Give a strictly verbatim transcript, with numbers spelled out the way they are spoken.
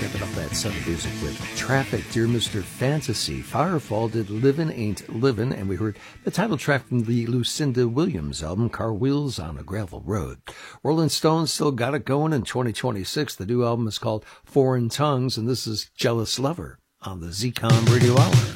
Wrapping up that set of music with Traffic, Dear Mister Fantasy. Firefall did Livin' Ain't Livin', and we heard the title track from the Lucinda Williams album, Car Wheels on a Gravel Road. Rolling Stones still got it going in twenty twenty-six. The new album is called Foreign Tongues, and this is Jealous Lover on the Z-Con Radio Hour.